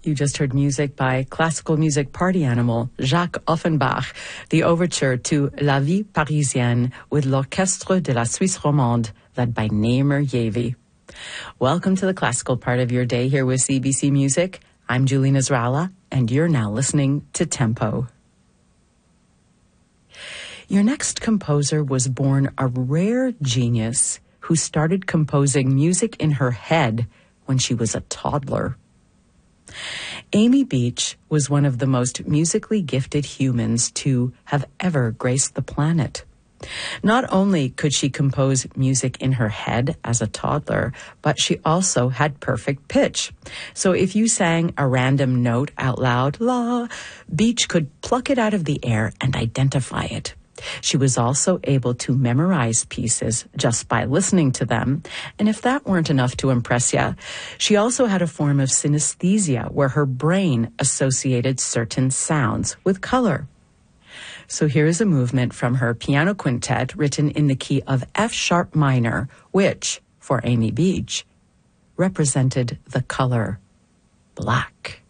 You just heard music by classical music party animal Jacques Offenbach, the overture to La Vie Parisienne with l'Orchestre de la Suisse Romande, led by Namer Yavi. Welcome to the classical part of your day here with CBC Music. I'm Julie Nasrallah, and you're now listening to Tempo. Your next composer was born a rare genius who started composing music in her head when she was a toddler. Amy Beach was one of the most musically gifted humans to have ever graced the planet. Not only could she compose music in her head as a toddler, but she also had perfect pitch. So if you sang a random note out loud, la, Beach could pluck it out of the air and identify it. She was also able to memorize pieces just by listening to them. And if that weren't enough to impress you, she also had a form of synesthesia where her brain associated certain sounds with color. So here is a movement from her piano quintet written in the key of F sharp minor, which, for Amy Beach, represented the color black.